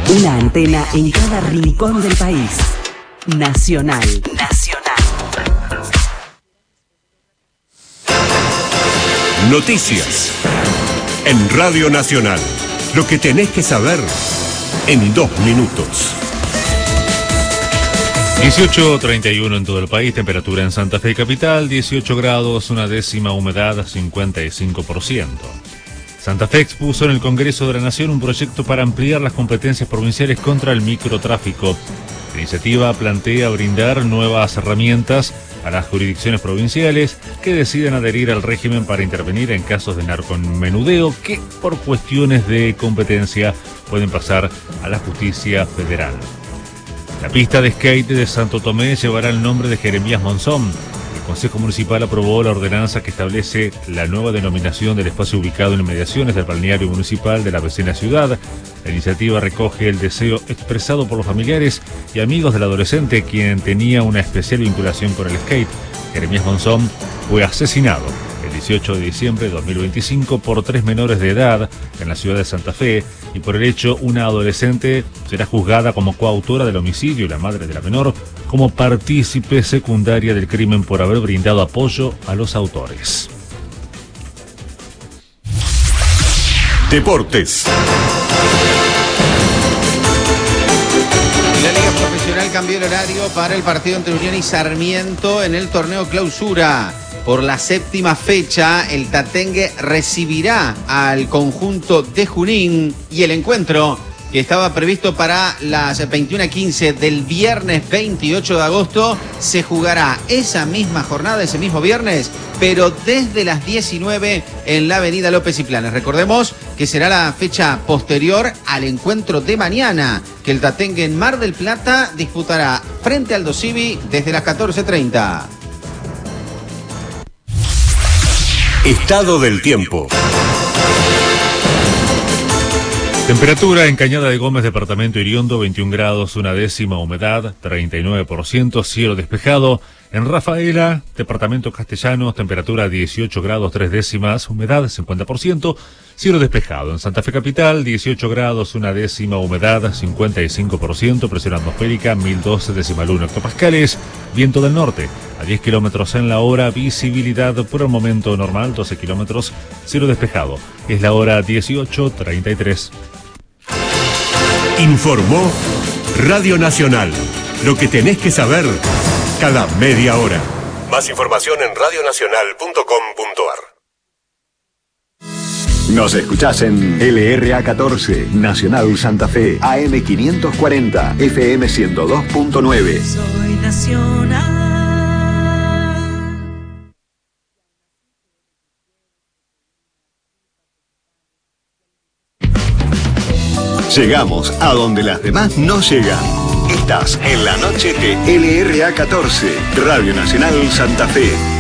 Una antena en cada rincón del país. Nacional. Noticias. En Radio Nacional. Lo que tenés que saber en 2 minutos. 18:31 en todo el país, temperatura en Santa Fe capital, 18 grados, 1/10, humedad 55%. Santa Fe expuso en el Congreso de la Nación un proyecto para ampliar las competencias provinciales contra el microtráfico. La iniciativa plantea brindar nuevas herramientas a las jurisdicciones provinciales que decidan adherir al régimen para intervenir en casos de narcomenudeo que, por cuestiones de competencia, pueden pasar a la justicia federal. La pista de skate de Santo Tomé llevará el nombre de Jeremías Monzón. El Consejo Municipal aprobó la ordenanza que establece la nueva denominación del espacio ubicado en inmediaciones del balneario municipal de la vecina ciudad. La iniciativa recoge el deseo expresado por los familiares y amigos del adolescente, quien tenía una especial vinculación con el skate. Jeremías Monzón fue asesinado el 18 de diciembre de 2025 por 3 menores de edad en la ciudad de Santa Fe, y por el hecho una adolescente será juzgada como coautora del homicidio y la madre de la menor como partícipe secundaria del crimen por haber brindado apoyo a los autores. Deportes. La Liga Profesional cambió el horario para el partido entre Unión y Sarmiento en el torneo Clausura. Por la 7ª fecha, el Tatengue recibirá al conjunto de Junín, y el encuentro, que estaba previsto para las 21:15 del viernes 28 de agosto, se jugará esa misma jornada, ese mismo viernes, pero desde las 19 en la avenida López y Planes. Recordemos que será la fecha posterior al encuentro de mañana, que el Tatengue en Mar del Plata disputará frente al Dosivi desde las 14:30. Estado del tiempo. Temperatura en Cañada de Gómez, departamento Iriondo, 21 grados, 1/10, humedad 39%, cielo despejado. En Rafaela, departamento Castellanos, temperatura 18 grados, 3/10, humedad 50%, cielo despejado. En Santa Fe capital, 18 grados, 1/10, humedad 55%, presión atmosférica 1012,1 hectopascales, viento del norte a 10 kilómetros en la hora, visibilidad por el momento normal, 12 kilómetros, cielo despejado. Es la hora 18:33. Informó Radio Nacional. Lo que tenés que saber cada media hora. Más información en radionacional.com.ar. Nos escuchás en LRA 14, Nacional Santa Fe, AM 540, FM 102.9. Soy nacional. Llegamos a donde las demás no llegan. Estás en la noche de LRA 14, Radio Nacional Santa Fe.